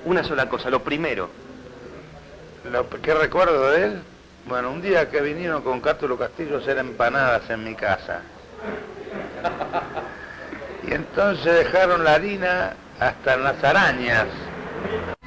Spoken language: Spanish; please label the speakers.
Speaker 1: Una sola cosa, lo primero.
Speaker 2: ¿Qué recuerdo de él? Bueno, un día que vinieron con Cátulo Castillo a hacer empanadas en mi casa. Y entonces dejaron la harina hasta en las arañas.